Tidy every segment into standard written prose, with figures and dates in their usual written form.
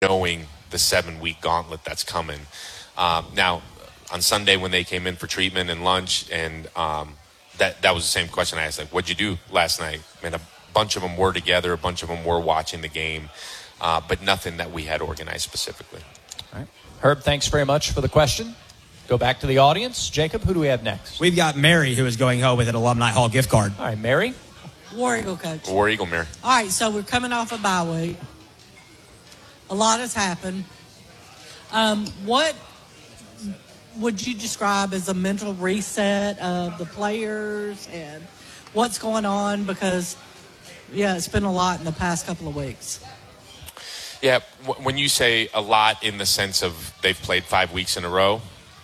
knowing the 7-week gauntlet that's coming. Now, on Sunday when they came in for treatment and lunch, and that was the same question I asked, like, what'd you do last night? And a bunch of them were together, a bunch of them were watching the game, but nothing that we had organized specifically. All right. Herb, thanks very much for the question. Go back to the audience. Jacob, who do we have next? We've got Mary, who is going home with an Alumni Hall gift card. All right, Mary. War Eagle coach. War Eagle, Mary. All right, so we're coming off a bye week. A lot has happened. What would you describe as a mental reset of the players and what's going on? Because, it's been a lot in the past couple of weeks. Yeah, when you say a lot in the sense of they've played 5 weeks in a row,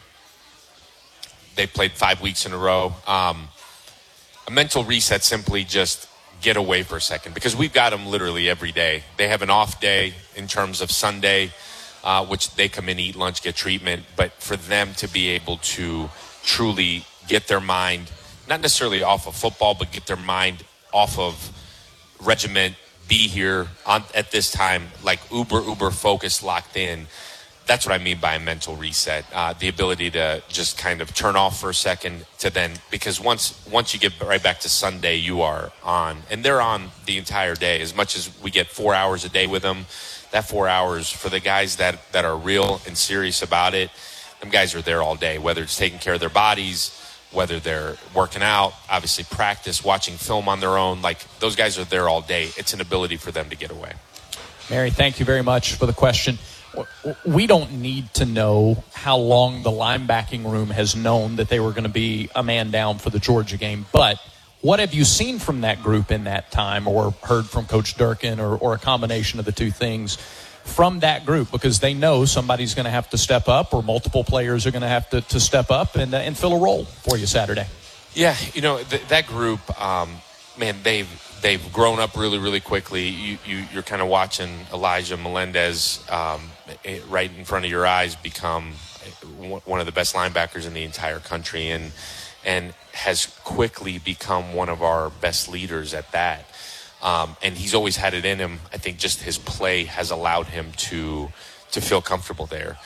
a mental reset simply just get away for a second, because we've got them literally every day. They have an off day in terms of Sunday, which they come in, eat lunch, get treatment. But for them to be able to truly get their mind, not necessarily off of football, but get their mind off of regiment, be here at this time, like uber focused, locked in. That's what I mean by a mental reset. The ability to just kind of turn off for a second to then, because once you get right back to Sunday, you are on. And they're on the entire day. As much as we get 4 hours a day with them, that 4 hours for the guys that are real and serious about it, them guys are there all day, whether it's taking care of their bodies, whether they're working out, obviously practice, watching film on their own. Like, those guys are there all day. It's an ability for them to get away. Mary, thank you very much for the question. We don't need to know how long the linebacking room has known that they were going to be a man down for the Georgia game. But what have you seen from that group in that time, or heard from Coach Durkin, or a combination of the two things from that group? Because they know somebody's going to have to step up, or multiple players are going to have to step up and fill a role for you Saturday. Yeah, that group, man, they've grown up really, really quickly. You're kind of watching Elijah Melendez right in front of your eyes become one of the best linebackers in the entire country, and has quickly become one of our best leaders at that. And he's always had it in him. I think just his play has allowed him to feel comfortable there.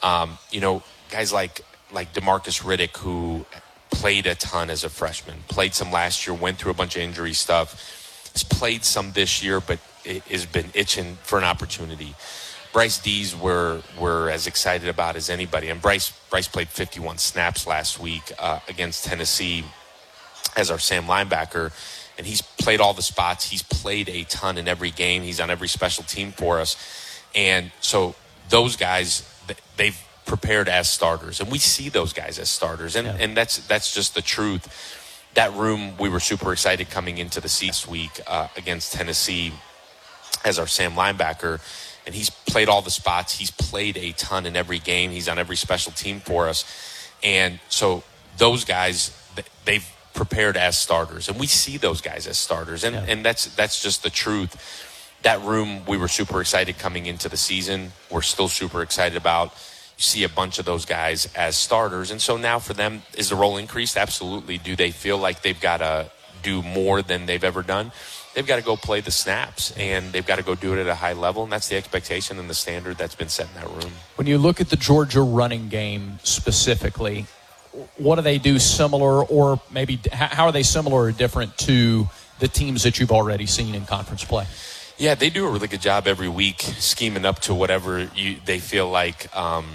Guys like DeMarcus Riddick, who played a ton as a freshman, played some last year, went through a bunch of injury stuff, has played some this year, but has been itching for an opportunity. Bryce Dees we're as excited about as anybody. And Bryce played 51 snaps last week against Tennessee as our Sam linebacker. And he's played all the spots. He's played a ton in every game. He's on every special team for us. And so those guys, they've prepared as starters. And we see those guys as starters. And that's just the truth. That room, we were super excited coming into the seats week against Tennessee as our Sam linebacker. And he's played all the spots. He's played a ton in every game. He's on every special team for us. And so those guys, they've prepared as starters. And we see those guys as starters. And that's just the truth. That room, we were super excited coming into the season. We're still super excited about. You see a bunch of those guys as starters. And so now for them, is the role increased? Absolutely. Do they feel like they've got to do more than they've ever done? They've got to go play the snaps, and they've got to go do it at a high level, and that's the expectation and the standard that's been set in that room. When you look at the Georgia running game specifically, what do they do similar, or maybe how are they similar or different to the teams that you've already seen in conference play? Yeah, they do a really good job every week scheming up to whatever they feel like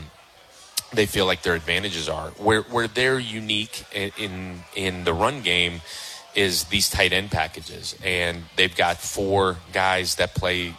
their advantages are. Where they're unique in the run game is these tight end packages. And they've got 4 guys that play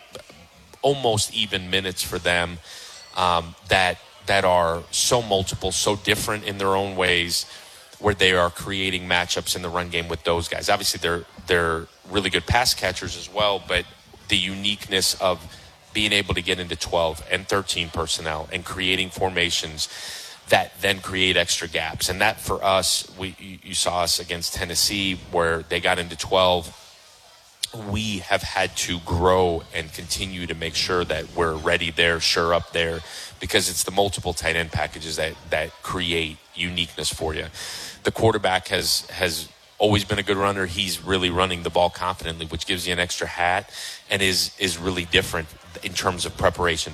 almost even minutes for them that are so multiple, so different in their own ways, where they are creating matchups in the run game with those guys. Obviously, they're really good pass catchers as well, but the uniqueness of being able to get into 12 and 13 personnel and creating formations that then create extra gaps. And that for us, you saw us against Tennessee where they got into 12. We have had to grow and continue to make sure that we're ready there, sure up there, because it's the multiple tight end packages that create uniqueness for you. The quarterback has always been a good runner. He's really running the ball confidently, which gives you an extra hat and is really different in terms of preparation.